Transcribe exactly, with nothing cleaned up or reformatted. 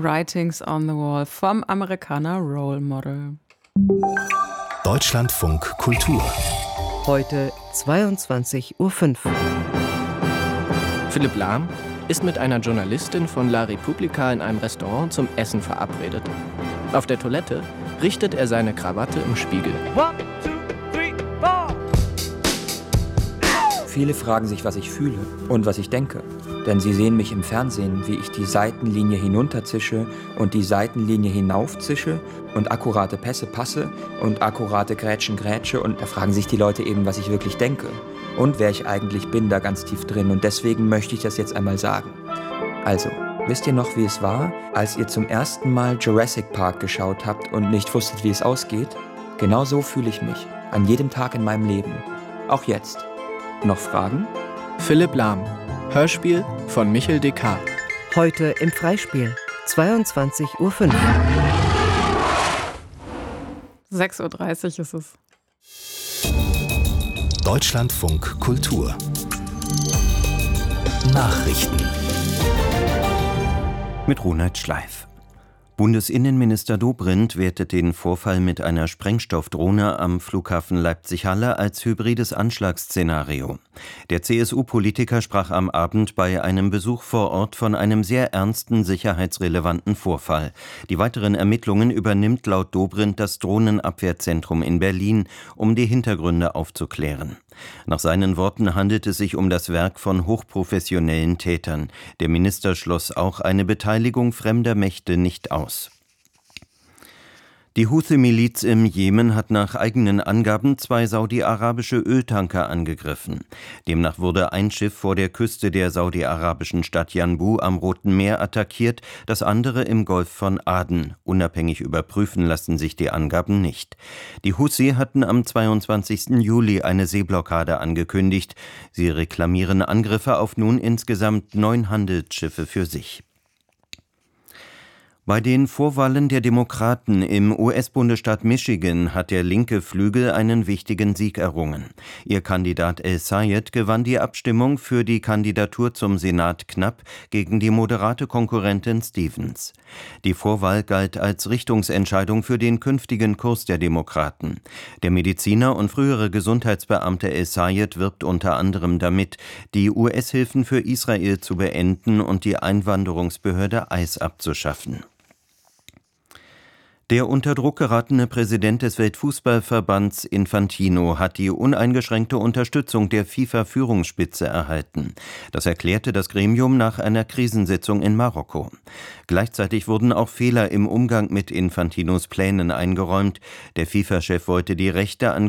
Writings on the Wall vom Amerikaner Role Model. Deutschlandfunk Kultur. Heute zweiundzwanzig Uhr fünf. Philipp Lahm ist mit einer Journalistin von La Repubblica in einem Restaurant zum Essen verabredet. Auf der Toilette richtet er seine Krawatte im Spiegel. One, two, three, four. Viele fragen sich, was ich fühle und was ich denke. Denn sie sehen mich im Fernsehen, wie ich die Seitenlinie hinunterzische und die Seitenlinie hinaufzische und akkurate Pässe passe und akkurate Grätschen grätsche. Und da fragen sich die Leute eben, was ich wirklich denke und wer ich eigentlich bin, da ganz tief drin. Und deswegen möchte ich das jetzt einmal sagen. Also, wisst ihr noch, wie es war, als ihr zum ersten Mal Jurassic Park geschaut habt und nicht wusstet, wie es ausgeht? Genau so fühle ich mich, an jedem Tag in meinem Leben. Auch jetzt. Noch Fragen? Philipp Lahm. Hörspiel von Michel Descartes. Heute im Freispiel, zweiundzwanzig Uhr fünf. sechs Uhr dreißig ist es. Deutschlandfunk Kultur. Nachrichten. Mit Ronald Schleif. Bundesinnenminister Dobrindt wertet den Vorfall mit einer Sprengstoffdrohne am Flughafen Leipzig-Halle als hybrides Anschlagsszenario. Der C S U-Politiker sprach am Abend bei einem Besuch vor Ort von einem sehr ernsten sicherheitsrelevanten Vorfall. Die weiteren Ermittlungen übernimmt laut Dobrindt das Drohnenabwehrzentrum in Berlin, um die Hintergründe aufzuklären. Nach seinen Worten handelt es sich um das Werk von hochprofessionellen Tätern. Der Minister schloss auch eine Beteiligung fremder Mächte nicht aus. Die Houthi-Miliz im Jemen hat nach eigenen Angaben zwei saudi-arabische Öltanker angegriffen. Demnach wurde ein Schiff vor der Küste der saudi-arabischen Stadt Yanbu am Roten Meer attackiert, das andere im Golf von Aden. Unabhängig überprüfen lassen sich die Angaben nicht. Die Houthi hatten am zweiundzwanzigsten Juli eine Seeblockade angekündigt. Sie reklamieren Angriffe auf nun insgesamt neun Handelsschiffe für sich. Bei den Vorwahlen der Demokraten im U S-Bundesstaat Michigan hat der linke Flügel einen wichtigen Sieg errungen. Ihr Kandidat El-Sayed gewann die Abstimmung für die Kandidatur zum Senat knapp gegen die moderate Konkurrentin Stevens. Die Vorwahl galt als Richtungsentscheidung für den künftigen Kurs der Demokraten. Der Mediziner und frühere Gesundheitsbeamte El-Sayed wirbt unter anderem damit, die U S-Hilfen für Israel zu beenden und die Einwanderungsbehörde I C E abzuschaffen. Der unter Druck geratene Präsident des Weltfußballverbands Infantino hat die uneingeschränkte Unterstützung der FIFA-Führungsspitze erhalten. Das erklärte das Gremium nach einer Krisensitzung in Marokko. Gleichzeitig wurden auch Fehler im Umgang mit Infantinos Plänen eingeräumt. Der FIFA-Chef wollte die Rechte an